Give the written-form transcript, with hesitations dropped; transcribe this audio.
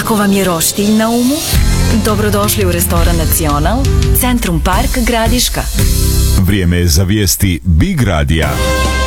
Ako vam je roštilj na umu, dobrodošli u restoran Nacional, Centrum Park Gradiška. Vrijeme je za vijesti Big Radija.